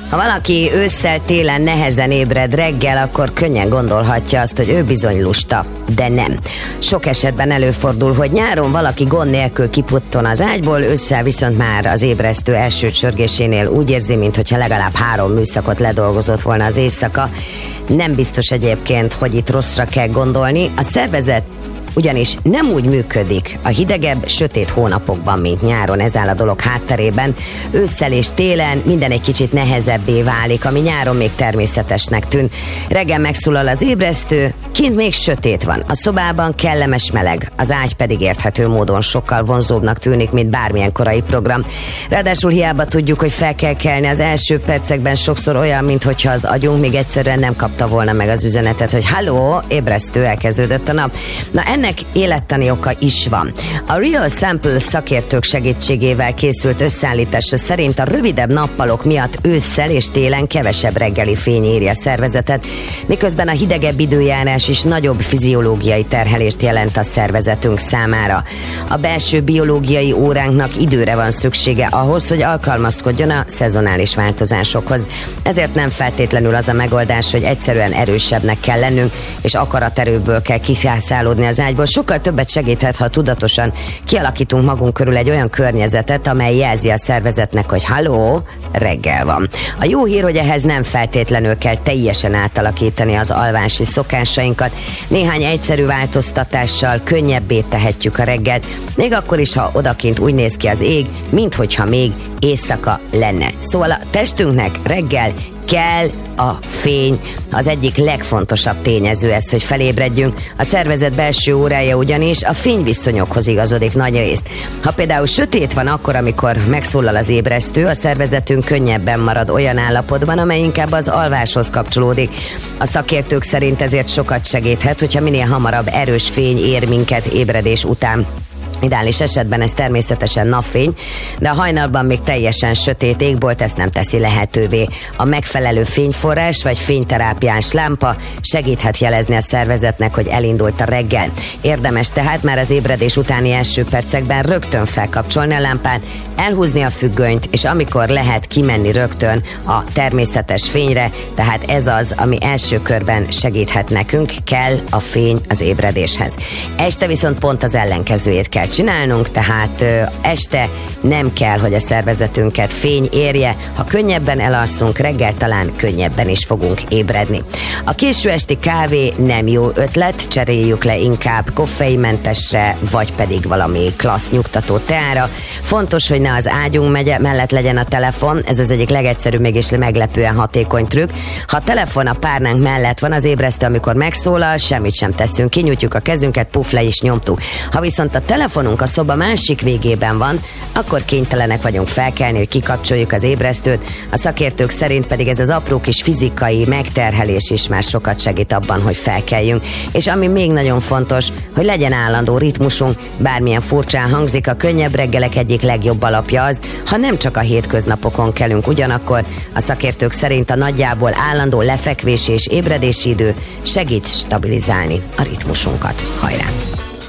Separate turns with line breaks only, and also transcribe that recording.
Ha valaki ősszel, télen nehezen ébred reggel, akkor könnyen gondolhatja azt, hogy ő bizony lusta, de nem. Sok esetben előfordul, hogy nyáron valaki gond nélkül kiputton az ágyból, ősszel viszont már az ébresztő első csörgésénél úgy érzi, mintha legalább 3 műszakot ledolgozott volna az éjszaka. Nem biztos egyébként, hogy itt rosszra kell gondolni. A szervezet ugyanis nem úgy működik a hidegebb, sötét hónapokban, mint nyáron, ez áll a dolog hátterében. Ősszel és télen minden egy kicsit nehezebbé válik, ami nyáron még természetesnek tűn. Reggel megszólal az ébresztő, kint még sötét van, a szobában kellemes meleg, az ágy pedig érthető módon sokkal vonzóbbnak tűnik, mint bármilyen korai program. Ráadásul hiába tudjuk, hogy fel kell kelni, az első percekben sokszor olyan, mintha az agyunk még egyszerűen nem kapta volna meg az üzenetet, hogy halló, ébresztő, elkezdődött a nap. Na, ennek élettani oka is van. A Real Sample szakértők segítségével készült összeállítása szerint a rövidebb nappalok miatt ősszel és télen kevesebb reggeli fény éri a szervezetet, miközben a hidegebb időjárás is nagyobb fiziológiai terhelést jelent a szervezetünk számára. A belső biológiai óránknak időre van szüksége ahhoz, hogy alkalmazkodjon a szezonális változásokhoz. Ezért nem feltétlenül az a megoldás, hogy egyszerűen erősebbnek kell lennünk, és akaraterőből kell kiszászálódni az ágyból. Sokkal többet segíthet, ha tudatosan kialakítunk magunk körül egy olyan környezetet, amely jelzi a szervezetnek, hogy halló, reggel van. A jó hír, hogy ehhez nem feltétlenül kell teljesen átalakítani az alvási szokásainkat. Néhány egyszerű változtatással könnyebbé tehetjük a reggelt, még akkor is, ha odakint úgy néz ki az ég, minthogyha még éjszaka lenne. Szóval a testünknek reggel kell a fény, az egyik legfontosabb tényező ez, hogy felébredjünk. A szervezet belső órája ugyanis a fényviszonyokhoz igazodik nagyrészt. Ha például sötét van akkor, amikor megszólal az ébresztő, a szervezetünk könnyebben marad olyan állapotban, amely inkább az alváshoz kapcsolódik. A szakértők szerint ezért sokat segíthet, hogyha minél hamarabb erős fény ér minket ébredés után. Ideális esetben ez természetesen napfény, de a hajnalban még teljesen sötét égbolt ezt nem teszi lehetővé. A megfelelő fényforrás vagy fényterápiás lámpa segíthet jelezni a szervezetnek, hogy elindult a reggel. Érdemes tehát már az ébredés utáni első percekben rögtön felkapcsolni a lámpát, elhúzni a függönyt, és amikor lehet kimenni rögtön a természetes fényre, tehát ez az, ami első körben segíthet nekünk, kell a fény az ébredéshez. Este viszont pont az ellenkezőjét kell csinálnunk, tehát este nem kell, hogy a szervezetünket fény érje, ha könnyebben elalszunk, reggel talán könnyebben is fogunk ébredni. A késő esti kávé nem jó ötlet, cseréljük le inkább koffeinmentesre, vagy pedig valami klassz nyugtató teára. Fontos, hogy ne az ágyunk mellett legyen a telefon, ez az egyik legegyszerűbb, mégis meglepően hatékony trükk. Ha a telefon a párnánk mellett van, az ébresztő, amikor megszólal, semmit sem teszünk, kinyújtjuk a kezünket, puf, le is nyomtuk. Ha viszont a telefonunk a szoba másik végében van, akkor kénytelenek vagyunk felkelni, hogy kikapcsoljuk az ébresztőt. A szakértők szerint pedig ez az apró kis fizikai megterhelés is már sokat segít abban, hogy felkeljünk. És ami még nagyon fontos, hogy legyen állandó ritmusunk, bármilyen furcsán hangzik, a könnyebb reggelek egyik legjobb alapja az, ha nem csak a hétköznapokon kelünk, ugyanakkor a szakértők szerint a nagyjából állandó lefekvési és ébredési idő segít stabilizálni a ritmusunkat. Hajrá!